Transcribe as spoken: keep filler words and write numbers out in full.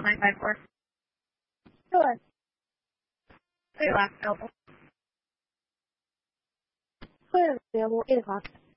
nine five four. Sure. Your last available. Clear available eight o'clock.